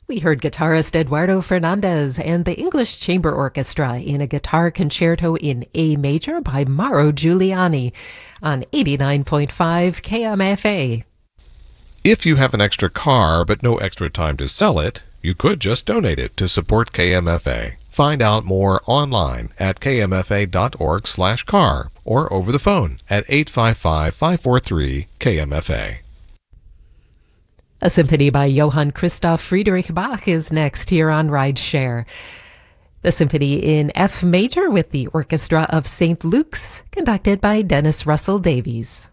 We heard guitarist Eduardo Fernandez and the English Chamber Orchestra in a guitar concerto in A major by Mauro Giuliani on 89.5 KMFA. If you have an extra car but no extra time to sell it, you could just donate it to support KMFA. Find out more online at kmfa.org/car or over the phone at 855-543-KMFA. A symphony by Johann Christoph Friedrich Bach is next here on Rideshare. The symphony in F major with the Orchestra of St. Luke's, conducted by Dennis Russell Davies.